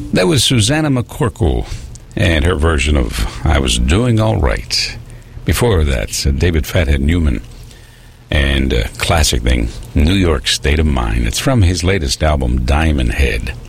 That was Susanna McCorkle and her version of I Was Doing All Right. Before that, David Fathead Newman and a classic thing, New York State of Mind. It's from his latest album, Diamond Head.